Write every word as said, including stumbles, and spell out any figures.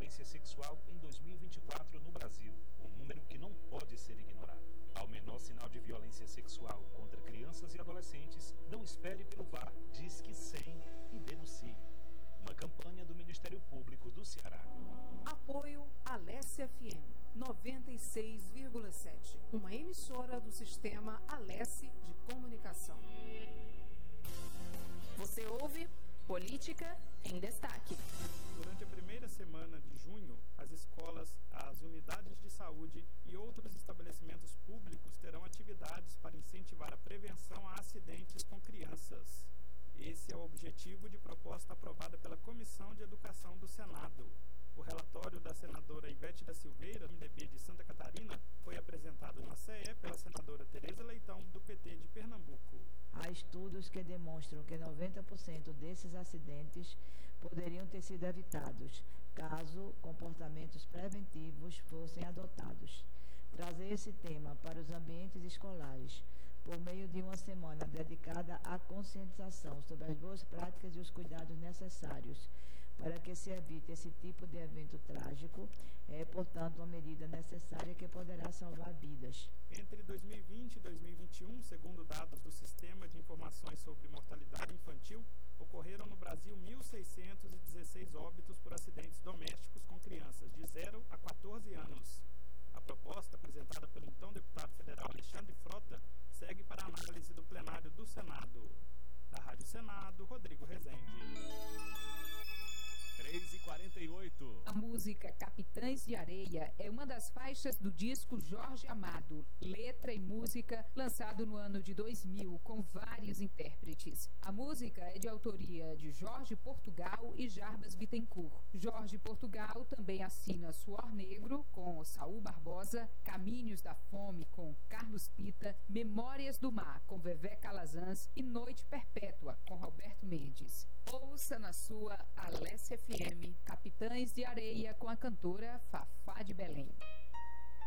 violência sexual em dois mil e vinte e quatro no Brasil, um número que não pode ser ignorado. Ao menor sinal de violência sexual contra crianças e adolescentes, não espere pelo V A R, Disque cem e denuncie. Uma campanha do Ministério Público do Ceará. Apoio Alesse F M noventa e seis vírgula sete, uma emissora do sistema Alesse de comunicação. Você ouve Política em Destaque. Durante a primeira semana de junho, as escolas, as unidades de saúde e outros estabelecimentos públicos terão atividades para incentivar a prevenção a acidentes com crianças. Esse é o objetivo de proposta aprovada pela Comissão de Educação do Senado. O relatório da senadora Ivete da Silveira, do M D B de Santa Catarina, foi apresentado na C E pela senadora Tereza Leitão, do P T de Pernambuco. Há estudos que demonstram que noventa por cento desses acidentes poderiam ter sido evitados, caso comportamentos preventivos fossem adotados. Trazer esse tema para os ambientes escolares, por meio de uma semana dedicada à conscientização sobre as boas práticas e os cuidados necessários para que se evite esse tipo de evento trágico, é, portanto, uma medida necessária que poderá salvar vidas. Entre dois mil e vinte e dois mil e vinte e um, segundo dados do Sistema de Informações sobre Mortalidade Infantil, ocorreram no Brasil mil seiscentos e dezesseis óbitos por acidentes domésticos com crianças de zero a quatorze anos. A proposta, apresentada pelo então deputado federal Alexandre Frota, segue para análise do plenário do Senado. Da Rádio Senado, Rodrigo Rezende. três e quarenta e oito. A música Capitães de Areia é uma das faixas do disco Jorge Amado, letra e música, lançado no ano de dois mil, com vários intérpretes. A música é de autoria de Jorge Portugal e Jarbas Bittencourt. Jorge Portugal também assina Suor Negro, com Saul Barbosa, Caminhos da Fome, com Carlos Pita, Memórias do Mar, com Vevé Calazans e Noite Perpétua, com Roberto Mendes. Ouça na sua Alesse F M, Capitães de Areia, com a cantora Fafá de Belém.